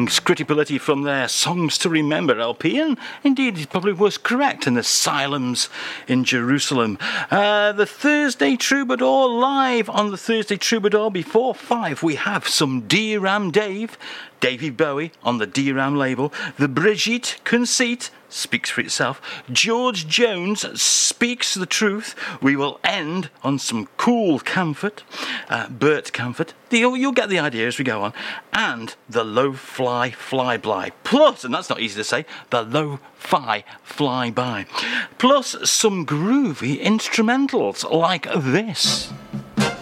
Scritti Politti from their Songs to Remember LP, and indeed he probably was correct in the Asylums in Jerusalem. The Thursday Troubadour, live on the Thursday Troubadour before 5, we have some D-Ram David Bowie on the D-Ram label, the Brigitte Conceit speaks for itself, George Jones speaks the truth. We will end on some cool Camford, Bert Camford. You'll get the idea as we go on. And the Lo-Fi Flyby. Plus, and that's not easy to say, the Lo-Fi Flyby. Plus some groovy instrumentals like this.